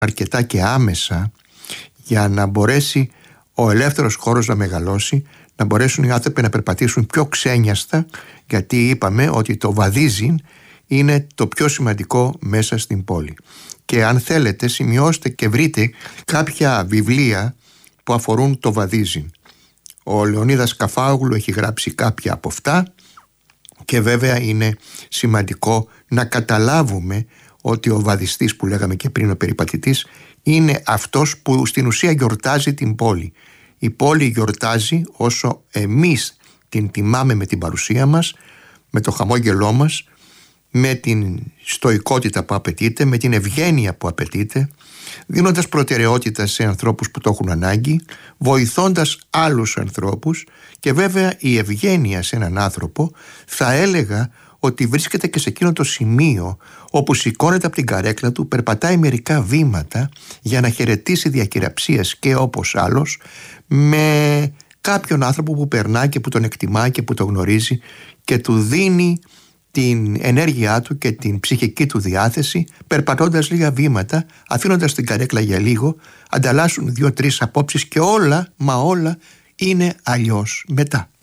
αρκετά και άμεσα για να μπορέσει ο ελεύθερος χώρος να μεγαλώσει, να μπορέσουν οι άνθρωποι να περπατήσουν πιο ξένιαστα, γιατί είπαμε ότι το βαδίζιν είναι το πιο σημαντικό μέσα στην πόλη. Και αν θέλετε, σημειώστε και βρείτε κάποια βιβλία που αφορούν το βαδίζιν. Ο Λεωνίδας Καφάογλου έχει γράψει κάποια από αυτά και βέβαια είναι σημαντικό να καταλάβουμε ότι ο βαδιστής που λέγαμε και πριν, ο περιπατητής, είναι αυτός που στην ουσία γιορτάζει την πόλη. Η πόλη γιορτάζει όσο εμείς την τιμάμε με την παρουσία μας, με το χαμόγελό μας, με την στοικότητα που απαιτείται, με την ευγένεια που απαιτείται, δίνοντας προτεραιότητα σε ανθρώπους που το έχουν ανάγκη, βοηθώντας άλλους ανθρώπους, και βέβαια η ευγένεια σε έναν άνθρωπο θα έλεγα ότι βρίσκεται και σε εκείνο το σημείο όπου σηκώνεται από την καρέκλα του, περπατάει μερικά βήματα για να χαιρετήσει διακυραψίας και όπως άλλος με κάποιον άνθρωπο που περνά και που τον εκτιμά και που τον γνωρίζει και του δίνει την ενέργειά του και την ψυχική του διάθεση, περπατώντας λίγα βήματα, αφήνοντας την καρέκλα για λίγο, ανταλλάσσουν 2-3 απόψεις και όλα, μα όλα είναι αλλιώς μετά.